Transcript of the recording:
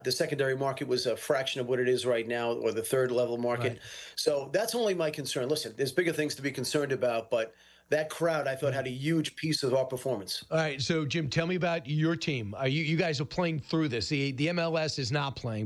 The secondary market was a fraction of what it is right now, or the third level market. Right. So that's only my concern. Listen, there's bigger things to be concerned about, but that crowd I thought Yeah. had a huge piece of our performance. All right. So, Jim, tell me about your team. You guys are playing through this. The MLS is not playing.